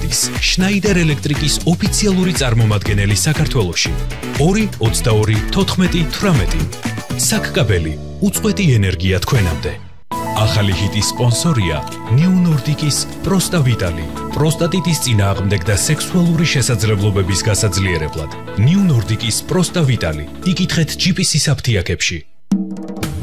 არის შნაიდერ ელექტრიკის ოფიციალური წარმომადგენელი საქართველოში. 2-22-14-18. საკკაბელი, უწყვეტი ენერგია თქვენამდე. ახალი ჰიტის სპონსორია New Nordic-ის პროსტა ვიტალი, პროსტატიტის წინააღმდეგ და სექსუალური შესაძლებლობების გასაძლიერებლად. New Nordic-ის პროსტა ვიტალი. იკითხეთ GPC-ის აფთიაქებში.